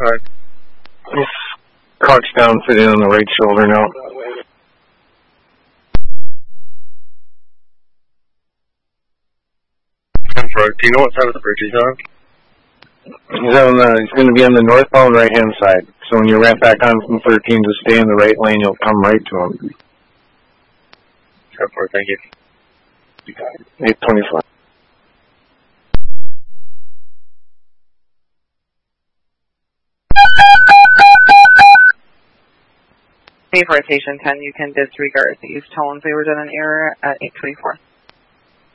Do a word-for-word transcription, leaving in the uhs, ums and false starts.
Alright. This cart's down, sitting on the right shoulder now. ten four, do you know what side of the bridge he's on? He's on the, he's going to be on the northbound right-hand side. So when you ramp back on from thirteen, just stay in the right lane, you'll come right to him. ten four, thank you. eight twenty-five. Hey, for Station ten, you can disregard these tones. They were done in error at eight twenty-four.